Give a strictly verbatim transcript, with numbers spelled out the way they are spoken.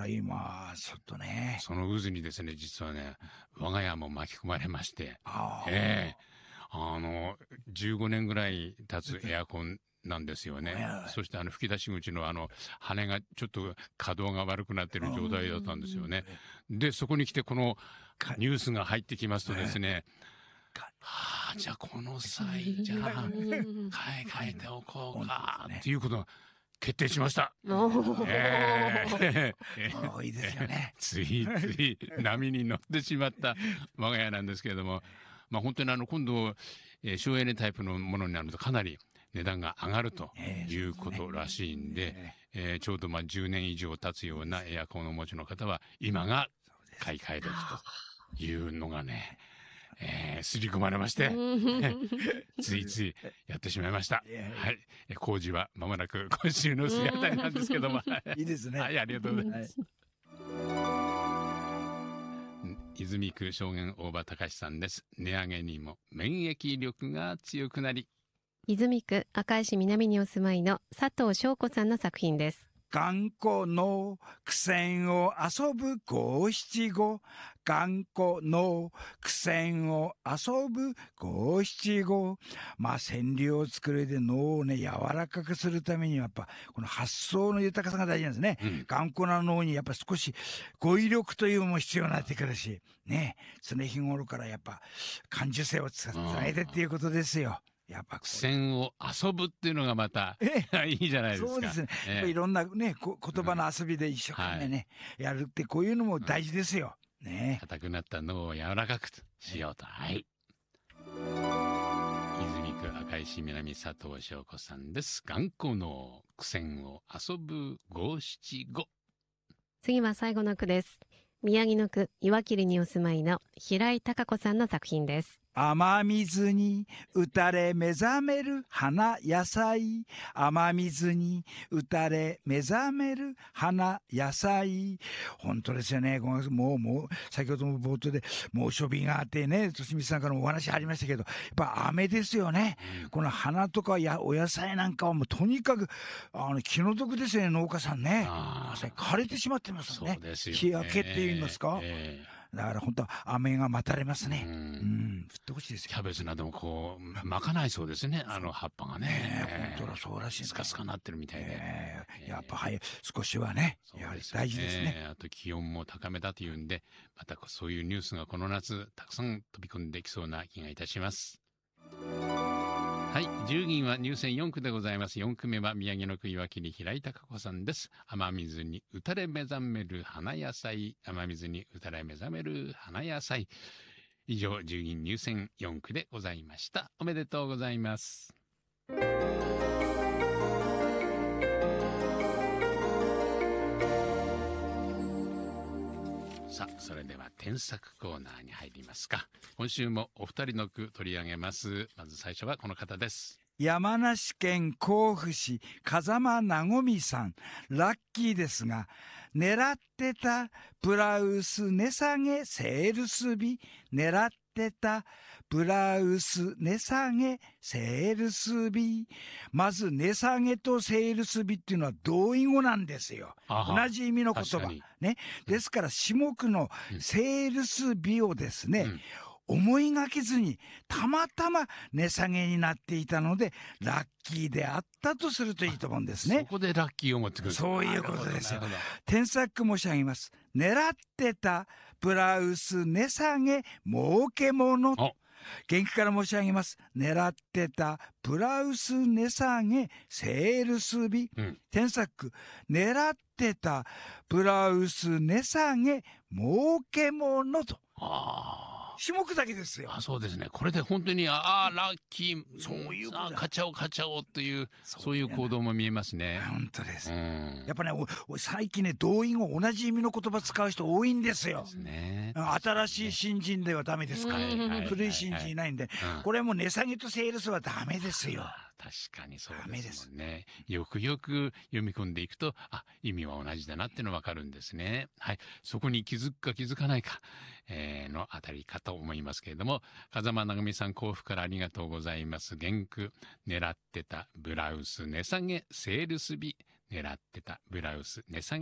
から今ちょっとね、 その渦にですね、実はね、我が家も巻き込まれまして、 あええあのじゅうごねんぐらい経つエアコンなんですよね。そしてあの吹き出し口のあの羽がちょっと稼働が悪くなっている状態だったんですよね。でそこに来てこのニュースが入ってきますとですね、はあ、じゃあこの際じゃあ買い替えておこうかっていうことが決定しました。ええいいですよね。 ついつい波に乗ってしまった我が家なんですけれども、まあ本当にあの今度、えー、省エネタイプのものになるとかなり値段が上がるということらしいんで、えー、ちょうどまあじゅうねん以上経つようなエアコンをお持ちの方は今が買い替え時というのがね、えー、刷り込まれましてついついやってしまいました。はい、工事はまもなく今週の水あたりなんですけどもいいですね。 はい、ありがとうございます。泉区証言大場隆さんです。値上げにも免疫力が強くなり。 泉区赤石南にお住まいの佐藤翔子さんの作品です。 頑固の苦戦を遊ぶ五七五、頑固の苦戦を遊ぶ五七五。まあ川柳を作るで脳をね柔らかくするためにはやっぱこの発想の豊かさが大事なんですね、うん、頑固な脳にやっぱ少し語彙力というのも必要になってくるしね、常日頃からやっぱ感受性を伝えてっていうことですよ。やっぱ苦戦を遊ぶっていうのがまたいいじゃないですか。 そうですね、ええ、いろんなね言葉の遊びで一生懸命ね、うん、やるってこういうのも大事ですよ、うん、ね。 硬くなった脳を柔らかくしようと、はい。泉区赤石南佐藤翔子さんです。頑固の苦戦を遊ぶ五七五。 次は最後の句です。宮城野区岩切にお住まいの平井貴子さんの作品です。 雨水に打たれ目覚める花野菜、雨水に打たれ目覚める花野菜。本当ですよね。もうもう先ほども冒頭で猛暑日があってね、としみさんからもお話ありましたけど、やっぱ雨ですよね、うん、この花とかやお野菜なんかはもうとにかくあの気の毒ですよね、農家さんね。枯れてしまってますもんね。 そうですよね。 日焼けって言いますか、 えーだから本当は雨が待たれますね。うん、うん、降ってほしいですよ。 キャベツなどもこう巻かないそうですね。あの葉っぱがね。 ね、本当はそうらしい、ね。 スカスカなってるみたいで。 えー、やっぱはい少しはね、やはり大事ですね。 あと気温も高めだというんで、またそういうニュースがこの夏たくさん飛び込んできそうな気がいたします。はい、じゅう銀は入選よん区でございます。よん区目は宮城野区岩切平井貴子さんです。雨水に打たれ目覚める花野菜、雨水に打たれ目覚める花野菜。以上、じゅう銀入選よん区でございました。おめでとうございます。さあ、それでは添削コーナーに入りますか。今週もお二人の句取り上げます。まず最初はこの方です。 山梨県甲府市風間和美さん。ラッキーですが、狙ってたブラウス値下げセールス日、狙ってたブラウス値下げセールス日。まず値下げとセールス日っていうのは同意語なんですよ。同じ意味の言葉ね。ですから下句のセールス日をですね、うんうん思いがけずにたまたま値下げになっていたのでラッキーであったとするといいと思うんですね。 そこでラッキーを持ってくる。 そういうことですよ。添削申し上げます。狙ってたブラウス値下げ儲けもの。元気から申し上げます。狙ってたブラウス値下げセールス日、うん、添削狙ってたブラウス値下げ儲けものと。あ下句だけですよ。 あ、そうですね。これで本当にああラッキー、そういうあ買っちゃおう買っちゃおうというそういう行動も見えますね。 本当です。うん、やっぱね最近ね同意語同じ意味の言葉使う人多いんですよ。ですね。新しい新人ではダメですから、ね、古い新人いないんで、はいはい、これも値下げとセールスはダメですよ。 確かにそうですもんね。よくよく読み込んでいくとあ意味は同じだなっていうのが分かるんですね。はい、そこに気づくか気づかないか、えー、のあたりかと思いますけれども、風間和美さん甲府からありがとうございます。原句狙ってたブラウス値下げセールス日、狙ってたブラウス値下げ